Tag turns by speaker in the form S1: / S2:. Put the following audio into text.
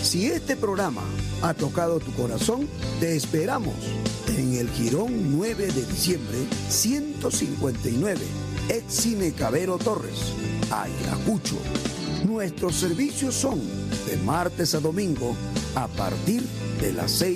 S1: Si este programa ha tocado tu corazón, te esperamos en el Jirón 9 de diciembre, 159, ex Cine Cabero Torres, Ayacucho. Nuestros servicios son de martes a domingo a partir de las 6